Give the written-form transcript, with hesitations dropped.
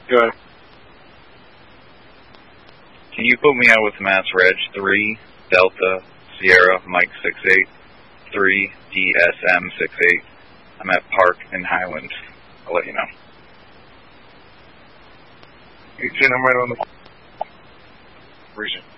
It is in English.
Go ahead. Can you put me out with Mass Reg 3, Delta, Sierra, Mike 68, 3, DSM 68. I'm at Park in Highland. I'll let you know. 18, I'm right on the region.